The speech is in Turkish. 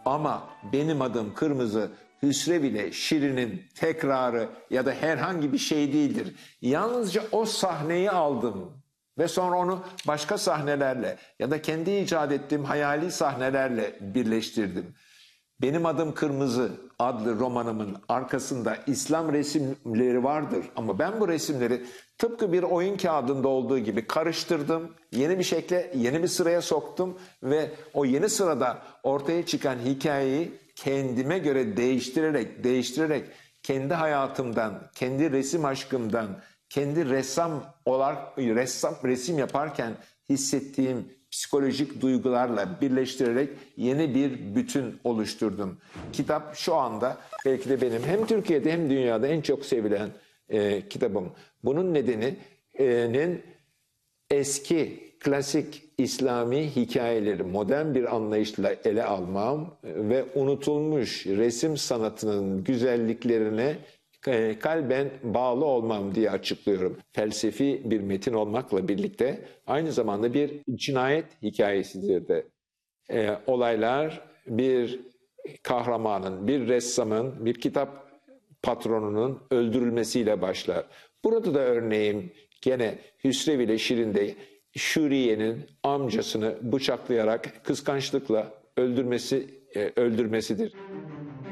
Ama benim adım kırmızı Hüsrev ile Şirin'in tekrarı ya da herhangi bir şey değildir. Yalnızca o sahneyi aldım ve sonra onu başka sahnelerle ya da kendi icat ettiğim hayali sahnelerle birleştirdim. Benim Adım Kırmızı adlı romanımın arkasında İslam resimleri vardır. Ama ben bu resimleri tıpkı bir oyun kağıdında olduğu gibi karıştırdım. Yeni bir şekle, yeni bir sıraya soktum ve o yeni sırada ortaya çıkan hikayeyi kendime göre değiştirerek kendi hayatımdan, kendi resim aşkımdan, kendi resim yaparken hissettiğim psikolojik duygularla birleştirerek yeni bir bütün oluşturdum. Kitap şu anda belki de benim hem Türkiye'de hem dünyada en çok sevilen kitabım. Bunun nedeninin eski klasik İslami hikayeleri modern bir anlayışla ele almam ve unutulmuş resim sanatının güzelliklerine kalben bağlı olmam diye açıklıyorum. Felsefi bir metin olmakla birlikte aynı zamanda bir cinayet hikayesidir de. Olaylar bir kahramanın, bir ressamın, bir kitap patronunun öldürülmesiyle başlar. Burada da örneğin gene Hüsrev ile Şirin'de Şuriye'nin amcasını bıçaklayarak kıskançlıkla öldürmesidir.